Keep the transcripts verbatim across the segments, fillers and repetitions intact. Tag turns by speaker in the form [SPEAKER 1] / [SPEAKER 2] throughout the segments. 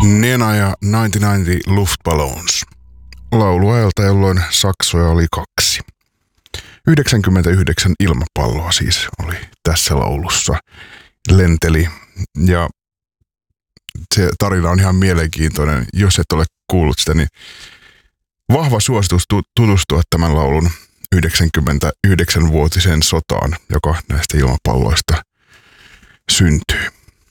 [SPEAKER 1] Nena ja yhdeksänkymmentä Luftballons. Lauluajalta, jolloin saksoja oli kaksi. yhdeksänkymmentäyhdeksän ilmapalloa siis oli tässä laulussa. Lenteli ja se tarina on ihan mielenkiintoinen. Jos et ole kuullut sitä, niin vahva suositus tutustua tämän laulun yhdeksänkymmentäyhdeksänvuotiseen sotaan, joka näistä ilmapalloista syntyy.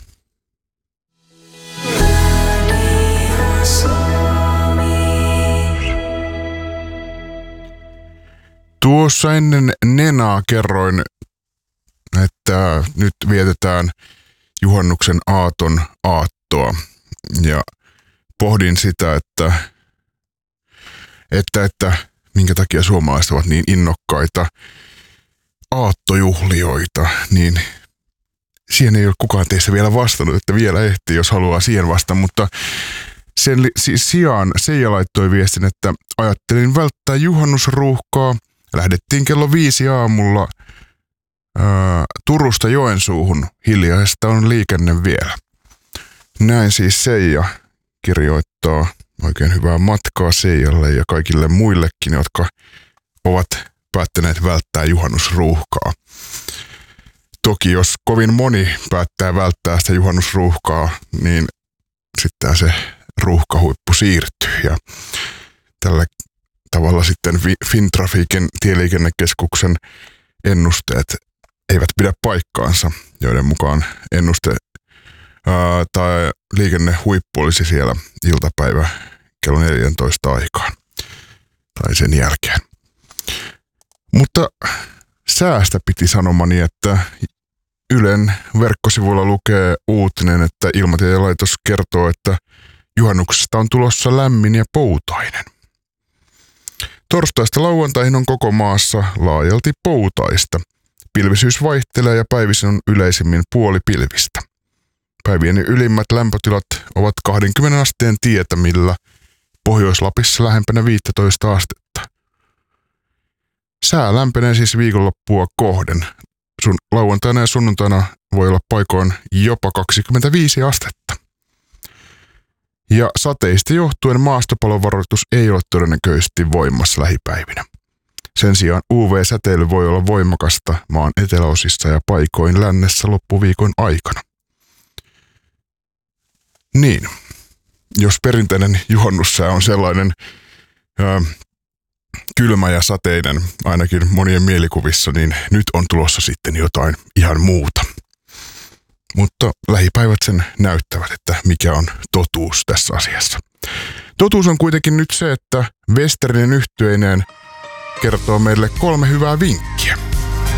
[SPEAKER 1] Tuossa ennen Nenaa kerroin, että nyt vietetään juhannuksen aaton aattoa ja pohdin sitä, että, että, että minkä takia suomalaiset ovat niin innokkaita aattojuhlioita, niin siihen ei ole kukaan teistä vielä vastannut, että vielä ehtii, jos haluaa siihen vastata, mutta sen li- siis sijaan Seija laittoi viestin, että ajattelin välttää juhannusruuhkaa. Lähdettiin kello viisi aamulla ää, Turusta Joensuuhun. Hiljaista on liikenne vielä. Näin siis Seija kirjoittaa. Oikein hyvää matkaa Seijalle ja kaikille muillekin, jotka ovat päättäneet välttää juhannusruuhkaa. Toki jos kovin moni päättää välttää sitä juhannusruuhkaa, niin sitten se ruuhkahuippu siirtyy. Ja tällä tavalla sitten Fintrafiikin tieliikennekeskuksen ennusteet eivät pidä paikkaansa, joiden mukaan ennuste ää, tai liikennehuippu olisi siellä iltapäivä kello neljätoista aikaan tai sen jälkeen. Mutta säästä piti sanomani, että Ylen verkkosivuilla lukee uutinen, että Ilmatieteen laitos kertoo, että juhannuksesta on tulossa lämmin ja poutainen. Torstaista lauantaihin on koko maassa laajalti poutaista. Pilvisyys vaihtelee ja päivisin on yleisimmin puolipilvistä. Päivien ylimmät lämpötilat ovat kaksikymmentä asteen tietämillä, Pohjois-Lapissa lähempänä viisitoista astetta. Sää lämpenee siis viikonloppua kohden. Sun lauantaina ja sunnuntaina voi olla paikoin jopa kaksikymmentäviisi astetta. Ja sateista johtuen maastopalovaroitus ei ole todennäköisesti voimassa lähipäivinä. Sen sijaan U V-säteily voi olla voimakasta maan eteläosissa ja paikoin lännessä loppuviikon aikana. Niin, jos perinteinen juhannussää on sellainen ää, kylmä ja sateinen, ainakin monien mielikuvissa, niin nyt on tulossa sitten jotain ihan muuta. Mutta lähipäivät sen näyttävät, että mikä on totuus tässä asiassa. Totuus on kuitenkin nyt se, että Westerinen yhtyeineen kertoo meille kolme hyvää vinkkiä.